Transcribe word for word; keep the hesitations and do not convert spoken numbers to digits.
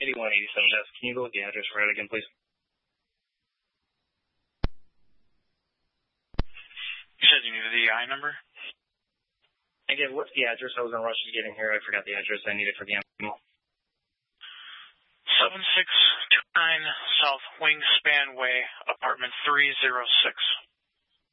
eighty-one eighty-seven, Jeff. Can you go with the address for it again, please? You said you needed the E I number? Again, what's the address? I was in a rush to get in here. I forgot the address I needed for the animal. seven six two nine South Wingspan Way, apartment three oh six.